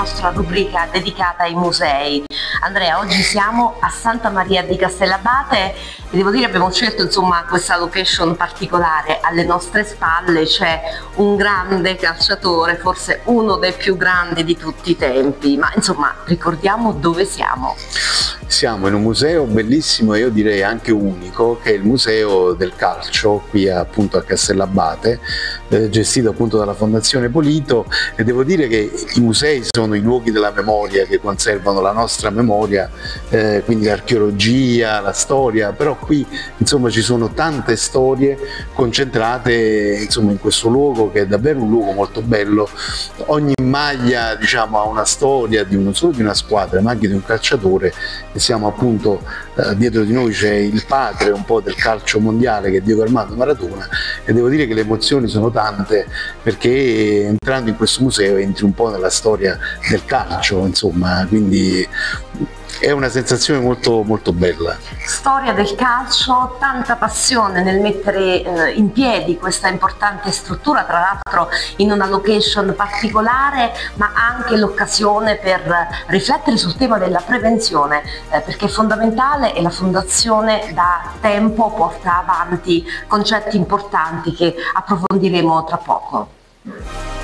Nostra rubrica dedicata ai musei. Andrea, oggi siamo a Santa Maria di Castellabate e devo dire abbiamo scelto insomma questa location particolare. Alle nostre spalle c'è un grande calciatore, forse uno dei più grandi di tutti i tempi, ma insomma ricordiamo dove siamo. Siamo in un museo bellissimo e io direi anche unico, che è il Museo del Calcio qui appunto a Castellabate, gestito appunto dalla Fondazione Polito, e devo dire che i musei sono i luoghi della memoria che conservano la nostra memoria, quindi l'archeologia, la storia, però qui insomma ci sono tante storie concentrate insomma in questo luogo, che è davvero un luogo molto bello. Ogni maglia diciamo ha una storia non solo di una squadra ma anche di un calciatore. Siamo appunto dietro di noi c'è il padre un po' del calcio mondiale, che è Diego Armando Maradona, e devo dire che le emozioni sono tante, perché entrando in questo museo entri un po' nella storia del calcio, insomma, quindi è una sensazione molto molto bella. Storia del calcio, tanta passione nel mettere in piedi questa importante struttura, tra l'altro in una location particolare, ma anche l'occasione per riflettere sul tema della prevenzione, perché è fondamentale e la Fondazione da tempo porta avanti concetti importanti che approfondiremo tra poco.